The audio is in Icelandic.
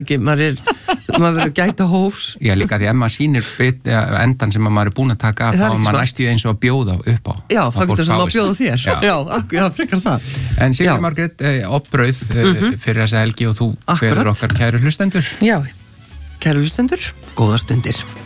maður verður gæta hófs. Já, líka því ef maður sýnir endan sem maður búin að taka af, þá maður næstu eins og að bjóða upp á. Já, það getur sem að bjóða þér. Já, frekar það. En Silja Margrét, opbrauð fyrir þessa helgi og þú hverður okkar kæru hlustendur. Já. Kæru hlustendur, góðar stundir.